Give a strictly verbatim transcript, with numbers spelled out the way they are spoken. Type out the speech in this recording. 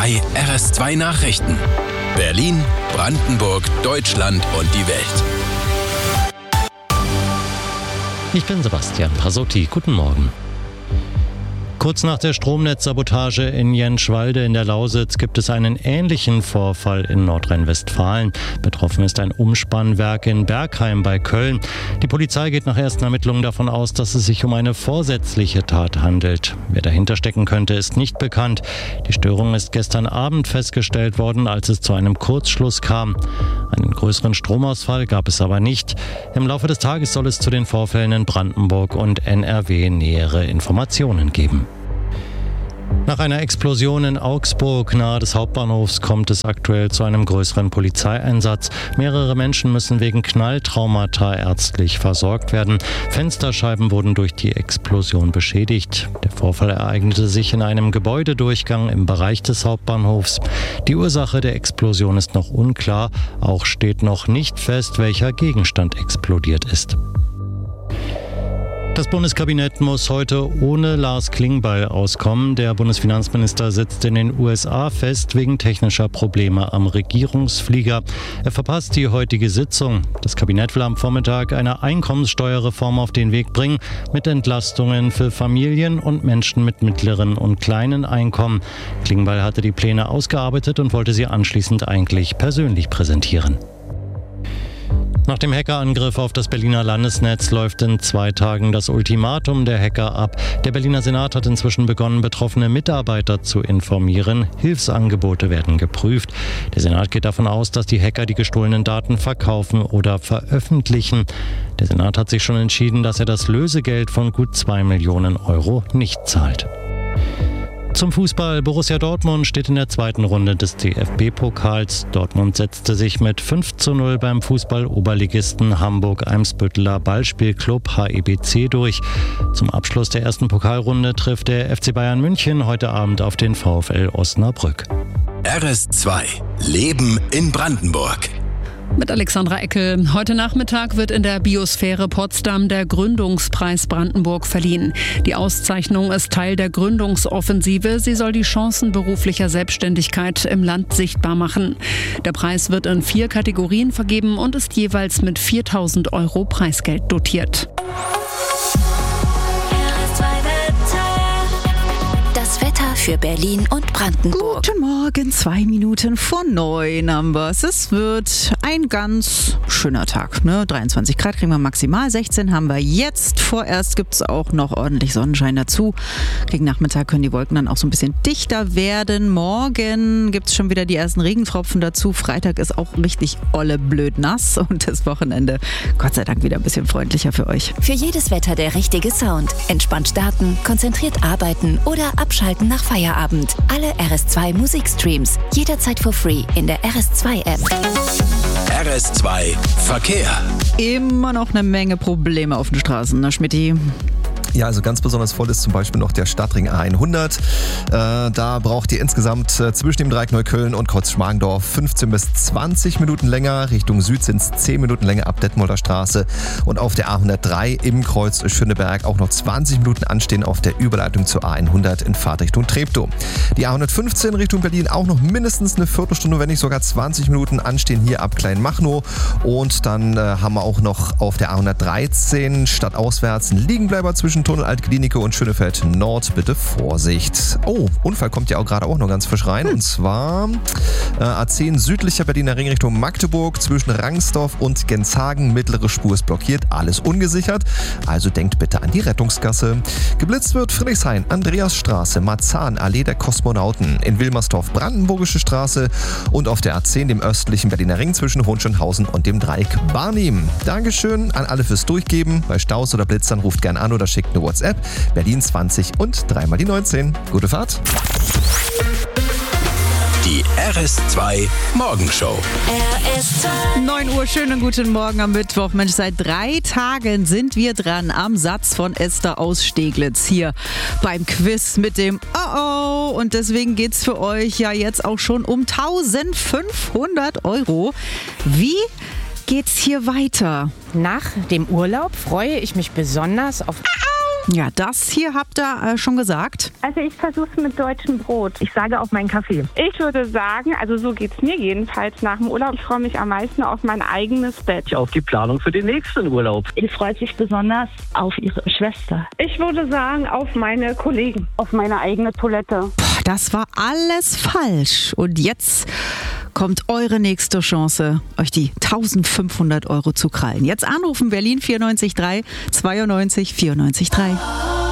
drei R S zwei Nachrichten. Berlin, Brandenburg, Deutschland und die Welt. Ich bin Sebastian Prasotti. Guten Morgen. Kurz nach der Stromnetzsabotage in Jentschwalde in der Lausitz gibt es einen ähnlichen Vorfall in Nordrhein-Westfalen. Betroffen ist ein Umspannwerk in Bergheim bei Köln. Die Polizei geht nach ersten Ermittlungen davon aus, dass es sich um eine vorsätzliche Tat handelt. Wer dahinter stecken könnte, ist nicht bekannt. Die Störung ist gestern Abend festgestellt worden, als es zu einem Kurzschluss kam. Einen größeren Stromausfall gab es aber nicht. Im Laufe des Tages soll es zu den Vorfällen in Brandenburg und N R W nähere Informationen geben. Nach einer Explosion in Augsburg nahe des Hauptbahnhofs kommt es aktuell zu einem größeren Polizeieinsatz. Mehrere Menschen müssen wegen Knalltraumata ärztlich versorgt werden. Fensterscheiben wurden durch die Explosion beschädigt. Der Vorfall ereignete sich in einem Gebäudedurchgang im Bereich des Hauptbahnhofs. Die Ursache der Explosion ist noch unklar. Auch steht noch nicht fest, welcher Gegenstand explodiert ist. Das Bundeskabinett muss heute ohne Lars Klingbeil auskommen. Der Bundesfinanzminister sitzt in den U S A fest wegen technischer Probleme am Regierungsflieger. Er verpasst die heutige Sitzung. Das Kabinett will am Vormittag eine Einkommenssteuerreform auf den Weg bringen mit Entlastungen für Familien und Menschen mit mittleren und kleinen Einkommen. Klingbeil hatte die Pläne ausgearbeitet und wollte sie anschließend eigentlich persönlich präsentieren. Nach dem Hackerangriff auf das Berliner Landesnetz läuft in zwei Tagen das Ultimatum der Hacker ab. Der Berliner Senat hat inzwischen begonnen, betroffene Mitarbeiter zu informieren. Hilfsangebote werden geprüft. Der Senat geht davon aus, dass die Hacker die gestohlenen Daten verkaufen oder veröffentlichen. Der Senat hat sich schon entschieden, dass er das Lösegeld von gut zwei Millionen Euro nicht zahlt. Zum Fußball. Borussia Dortmund steht in der zweiten Runde des D F B-Pokals. Dortmund setzte sich mit fünf zu null beim Fußball-Oberligisten Hamburg-Eimsbütteler Ballspielclub H E B C durch. Zum Abschluss der ersten Pokalrunde trifft der F C Bayern München heute Abend auf den VfL Osnabrück. R S zwei. Leben in Brandenburg. Mit Alexandra Eckel. Heute Nachmittag wird in der Biosphäre Potsdam der Gründungspreis Brandenburg verliehen. Die Auszeichnung ist Teil der Gründungsoffensive. Sie soll die Chancen beruflicher Selbstständigkeit im Land sichtbar machen. Der Preis wird in vier Kategorien vergeben und ist jeweils mit viertausend Euro Preisgeld dotiert. Für Berlin und Brandenburg. Guten Morgen, zwei Minuten vor neun haben wir es. Es wird ein ganz schöner Tag. Ne? dreiundzwanzig Grad kriegen wir maximal, sechzehn haben wir jetzt. Vorerst gibt es auch noch ordentlich Sonnenschein dazu. Gegen Nachmittag können die Wolken dann auch so ein bisschen dichter werden. Morgen gibt es schon wieder die ersten Regentropfen dazu. Freitag ist auch richtig olle blöd nass und das Wochenende Gott sei Dank wieder ein bisschen freundlicher für euch. Für jedes Wetter der richtige Sound. Entspannt starten, konzentriert arbeiten oder abschalten nach Feierabend. Alle R S zwei Musikstreams. Jederzeit for free in der R S zwei App. R S zwei Verkehr. Immer noch eine Menge Probleme auf den Straßen, ne Schmitty? Ja, also ganz besonders voll ist zum Beispiel noch der Stadtring A hundert. Äh, da braucht ihr insgesamt äh, zwischen dem Dreieck Neukölln und Kreuz-Schmargendorf fünfzehn bis zwanzig Minuten länger. Richtung Süd sind es zehn Minuten länger ab Detmolder Straße. Und auf der A hundertdrei im Kreuz Schöneberg auch noch zwanzig Minuten anstehen auf der Überleitung zur A hundert in Fahrtrichtung Treptow. Die A hundertfünfzehn Richtung Berlin auch noch mindestens eine Viertelstunde, wenn nicht sogar zwanzig Minuten anstehen hier ab Kleinmachnow. Und dann äh, haben wir auch noch auf der A hundertdreizehn stadtauswärts einen Liegenbleiber zwischen Tunnel Altklinike und Schönefeld Nord. Bitte Vorsicht. Oh, Unfall kommt ja auch gerade auch noch ganz frisch rein. Hm. Und zwar äh, A zehn südlicher Berliner Ring Richtung Magdeburg zwischen Rangsdorf und Genshagen. Mittlere Spur ist blockiert, alles ungesichert. Also denkt bitte an die Rettungsgasse. Geblitzt wird Friedrichshain, Andreasstraße, Marzahn, Allee der Kosmonauten. In Wilmersdorf Brandenburgische Straße und auf der A zehn dem östlichen Berliner Ring zwischen Hohenschönhausen und dem Dreieck Barnim. Dankeschön an alle fürs Durchgeben. Bei Staus oder Blitzern ruft gern an oder schickt eine WhatsApp. Berlin zwanzig und dreimal die neunzehn. Gute Fahrt. Die R S zwei Morgenshow. R S zwei. neun Uhr, schönen guten Morgen am Mittwoch. Mensch, seit drei Tagen sind wir dran am Satz von Esther aus Steglitz hier beim Quiz mit dem Oh-Oh. Und deswegen geht's für euch ja jetzt auch schon um eintausendfünfhundert Euro. Wie geht's hier weiter? Nach dem Urlaub freue ich mich besonders auf Ja, das hier habt ihr äh, schon gesagt. Also ich versuche es mit deutschem Brot. Ich sage auf meinen Kaffee. Ich würde sagen, also so geht es mir jedenfalls nach dem Urlaub, ich freue mich am meisten auf mein eigenes Bett. Auf die Planung für den nächsten Urlaub. Sie freut sich besonders auf ihre Schwester. Ich würde sagen, auf meine Kollegen. Auf meine eigene Toilette. Boah, das war alles falsch. Und jetzt kommt eure nächste Chance, euch die eintausendfünfhundert Euro zu krallen. Jetzt anrufen, Berlin vierundneunzig drei zweiundneunzig vierundneunzig drei.